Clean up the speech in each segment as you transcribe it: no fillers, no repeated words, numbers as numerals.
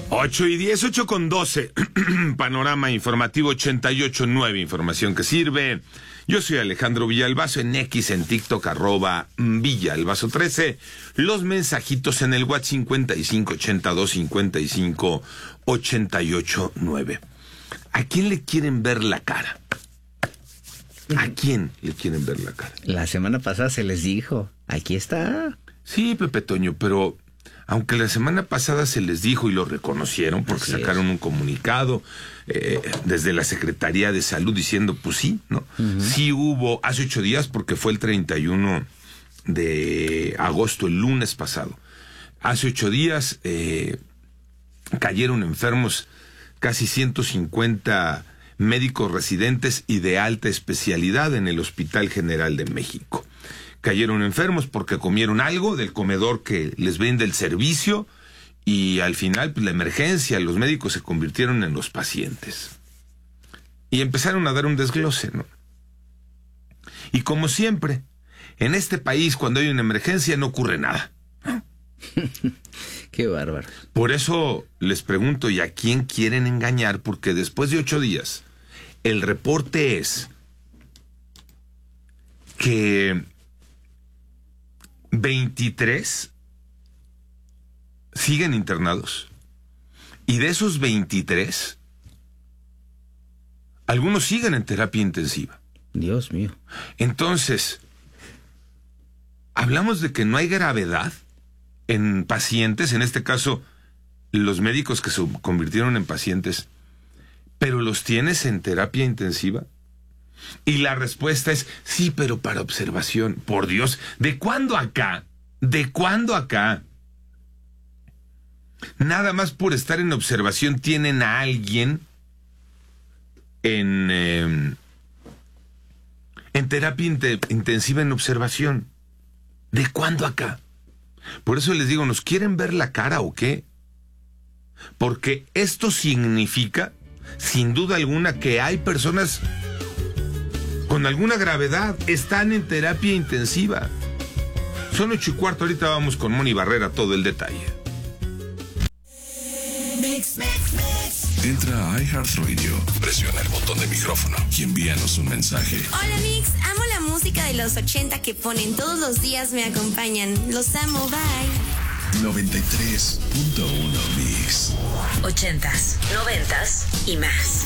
8:10, 8:12. Panorama informativo 88.9, información que sirve. Yo soy Alejandro Villalbazo, en X, en TikTok, @Villalbazo13. Los mensajitos en el WhatsApp 5582558889. ¿A quién le quieren ver la cara? ¿A quién le quieren ver la cara? La semana pasada se les dijo, aquí está. Sí, Pepe Toño, pero aunque la semana pasada se les dijo y lo reconocieron porque Así sacaron es. un comunicado desde la Secretaría de Salud diciendo, pues sí, ¿no? Uh-huh. Sí hubo hace 8 días porque fue el 31 de agosto, el lunes pasado. Hace 8 días cayeron enfermos casi 150 médicos residentes y de alta especialidad en el Hospital General de México. Cayeron enfermos porque comieron algo del comedor que les brinda el servicio y al final, pues, la emergencia, los médicos se convirtieron en los pacientes. Y empezaron a dar un desglose, ¿no? Y como siempre, en este país cuando hay una emergencia no ocurre nada. Qué bárbaro. Por eso les pregunto, ¿y a quién quieren engañar? Porque después de 8 días, el reporte es que 23 siguen internados. Y de esos 23, algunos siguen en terapia intensiva. Dios mío. Entonces, hablamos de que no hay gravedad en pacientes, en este caso, los médicos que se convirtieron en pacientes, pero los tienes en terapia intensiva. Y la respuesta es, sí, pero para observación. Por Dios, ¿de cuándo acá? ¿De cuándo acá? Nada más por estar en observación tienen a alguien en terapia intensiva en observación. ¿De cuándo acá? Por eso les digo, ¿nos quieren ver la cara o qué? Porque esto significa, sin duda alguna, que hay personas con alguna gravedad, están en terapia intensiva. Son 8:15, ahorita vamos con Moni Barrera, todo el detalle. Entra a iHeartRadio, presiona el botón de micrófono y envíanos un mensaje. Hola Mix, amo la música de los 80 que ponen todos los días, me acompañan. Los amo, bye. 93.1 Mix. 80s, 90s y más.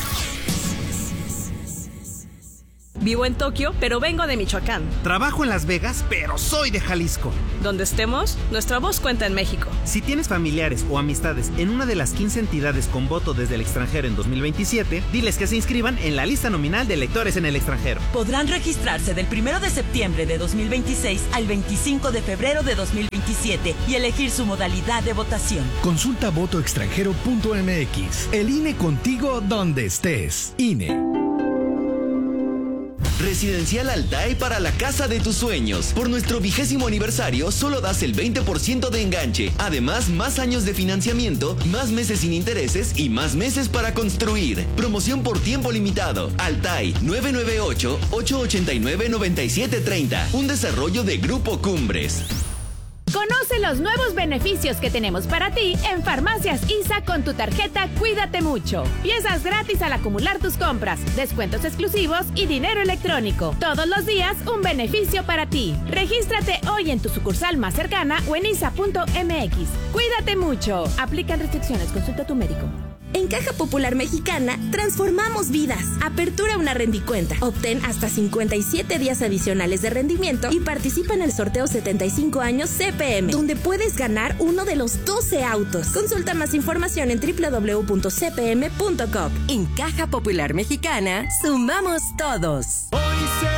Vivo en Tokio, pero vengo de Michoacán. Trabajo en Las Vegas, pero soy de Jalisco. Donde estemos, nuestra voz cuenta en México. Si tienes familiares o amistades en una de las 15 entidades con voto desde el extranjero en 2027, diles que se inscriban en la lista nominal de electores en el extranjero. Podrán registrarse del 1 de septiembre de 2026 al 25 de febrero de 2027 y elegir su modalidad de votación. Consulta votoextranjero.mx. El INE contigo donde estés. INE. Residencial Altay para la casa de tus sueños. Por nuestro 20º aniversario, solo das el 20% de enganche. Además, más años de financiamiento, más meses sin intereses y más meses para construir. Promoción por tiempo limitado. Altay, 998-889-9730. Un desarrollo de Grupo Cumbres. Conoce los nuevos beneficios que tenemos para ti en Farmacias ISA con tu tarjeta Cuídate Mucho. Piezas gratis al acumular tus compras, descuentos exclusivos y dinero electrónico. Todos los días un beneficio para ti. Regístrate hoy en tu sucursal más cercana o en isa.mx. Cuídate mucho. Aplican restricciones. Consulta a tu médico. En Caja Popular Mexicana, transformamos vidas. Apertura una rendicuenta. Obtén hasta 57 días adicionales de rendimiento y participa en el sorteo 75 años CPM, donde puedes ganar uno de los 12 autos. Consulta más información en www.cpm.com. En Caja Popular Mexicana, sumamos todos.